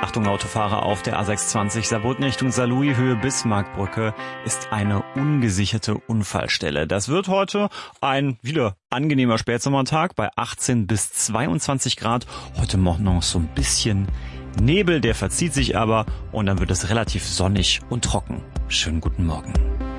Achtung Autofahrer, auf der A620 Saarbrücken Richtung Saarlouis, Höhe Bismarckbrücke ist eine ungesicherte Unfallstelle. Das wird heute ein wieder angenehmer Spätsommertag bei 18 bis 22 Grad. Heute Morgen noch so ein bisschen Nebel, der verzieht sich aber und dann wird es relativ sonnig und trocken. Schönen guten Morgen.